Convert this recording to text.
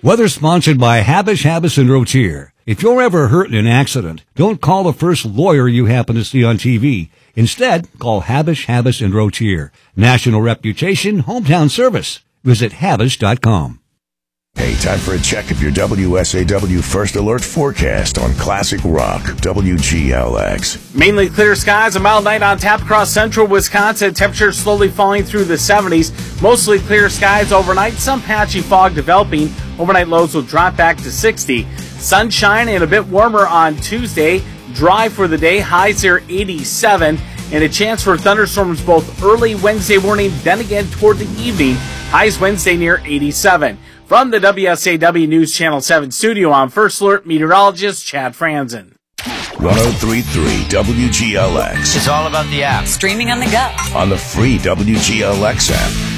Weather sponsored by Habish and Rotier. If you're ever hurt in an accident, don't call the first lawyer you happen to see on TV. Instead, call Habish and Rotier. National reputation, hometown service. Visit Habish.com. Hey, time for a check of your WSAW First Alert forecast on Classic Rock, WGLX. Mainly clear skies, a mild night on tap across central Wisconsin. Temperatures slowly falling through the 70s. Mostly clear skies overnight, some patchy fog developing. Overnight lows will drop back to 60. Sunshine and a bit warmer on Tuesday. Dry for the day, highs near 87. And a chance for thunderstorms both early Wednesday morning, then again toward the evening. Highs Wednesday near 87. From the WSAW News Channel 7 studio, I'm First Alert meteorologist Chad Franzen. 103.3 WGLX. It's all about the app. Streaming on the go. On the free WGLX app.